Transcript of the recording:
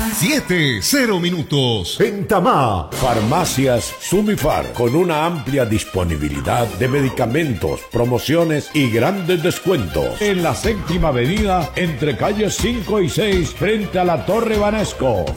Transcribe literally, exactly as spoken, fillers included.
siete, cero minutos. En Tamá, Farmacias Sumifar, con una amplia disponibilidad de medicamentos, promociones y grandes descuentos. En la séptima avenida, entre calles cinco y seis, frente a la Torre Banesco.